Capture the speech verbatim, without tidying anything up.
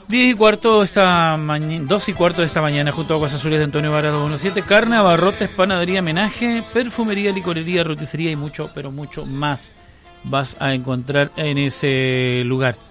diez y cuarto esta mañana, dos y cuarto de esta mañana, junto a Aguas Azules de Antonio Vara dos diecisiete, carne, abarrotes, panadería, menaje, perfumería, licorería, roticería y mucho, pero mucho más vas a encontrar en ese lugar.